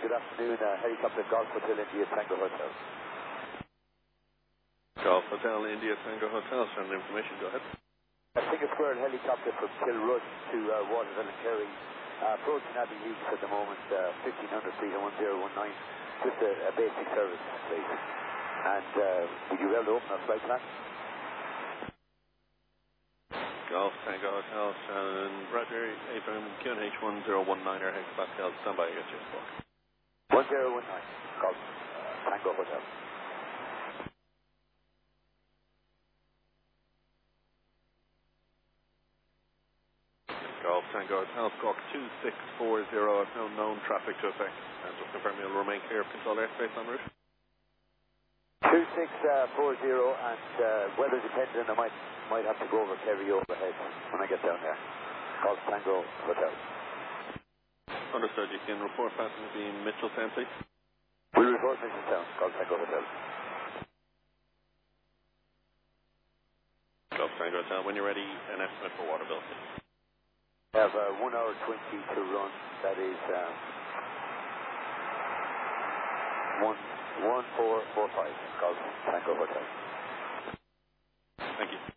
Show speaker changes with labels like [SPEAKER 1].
[SPEAKER 1] good afternoon. Helicopter Golf Hotel India Tango Hotel.
[SPEAKER 2] Golf Hotel India Tango Hotel, send information, go ahead.
[SPEAKER 1] Single Square helicopter from Kilrush to Waterville and Kerry. Approaching Abbey Leaks at the moment, 1500 feet and 1019. Just a basic service, please. And would you be able to open our flight plan?
[SPEAKER 2] Golf Tango Hotel, Roger, Abram, QNH 1019, Airhex Pascal, standby, I got you.
[SPEAKER 1] 1019, Golf Tango Hotel.
[SPEAKER 2] Golf Tango Hotel, Squawk 2640, I've no known traffic to affect. And just confirm you'll remain clear of control airspace en route.
[SPEAKER 1] 2640 and weather dependent, I might have to go over Kerry overhead when I get down there. Golf Tango Hotel.
[SPEAKER 2] Understood, you can report passing being Mitchellstown, please.
[SPEAKER 1] We'll report Mitchellstown, Golf Tango Hotel.
[SPEAKER 2] Golf Tango Hotel, when you're ready, an estimate for Waterville, please.
[SPEAKER 1] I have 1 hour 20 to run. That is 1445, Golf Tango Hotel.
[SPEAKER 2] Thank you.